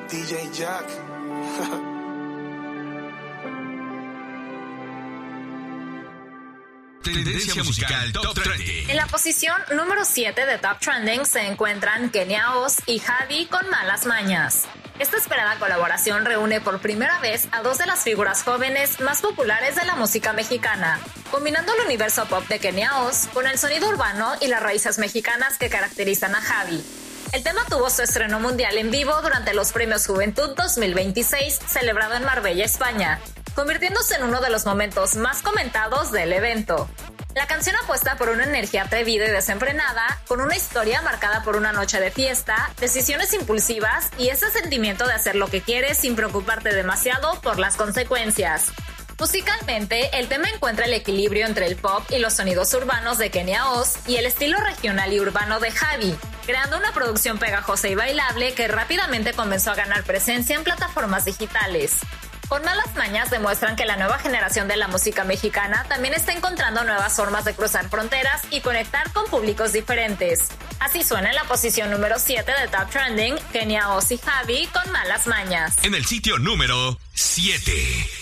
DJ Jack. Tendencia musical Top Trending. En la posición número 7 de Top Trending se encuentran Kenia Oz y Javi con Malas Mañas. Esta esperada colaboración reúne por primera vez a dos de las figuras jóvenes más populares de la música mexicana, combinando el universo pop de Kenia Oz con el sonido urbano y las raíces mexicanas que caracterizan a Javi. El tema tuvo su estreno mundial en vivo durante los Premios Juventud 2026, celebrado en Marbella, España, convirtiéndose en uno de los momentos más comentados del evento. La canción apuesta por una energía atrevida y desenfrenada, con una historia marcada por una noche de fiesta, decisiones impulsivas y ese sentimiento de hacer lo que quieres sin preocuparte demasiado por las consecuencias. Musicalmente, el tema encuentra el equilibrio entre el pop y los sonidos urbanos de Kenia Oz y el estilo regional y urbano de Javi, creando una producción pegajosa y bailable que rápidamente comenzó a ganar presencia en plataformas digitales. Con Malas Mañas demuestran que la nueva generación de la música mexicana también está encontrando nuevas formas de cruzar fronteras y conectar con públicos diferentes. Así suena en la posición número 7 de Top Trending, Kenia Oz y Javi con Malas Mañas. En el sitio número 7.